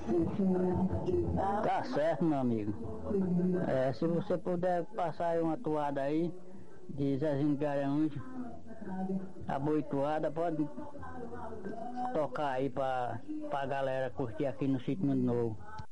Tá certo, meu amigo. Se você puder passar aí uma toada aí de Zezinho Garanhuns, a boitoada, pode tocar aí pra galera curtir aqui no Sítio Mundo Novo.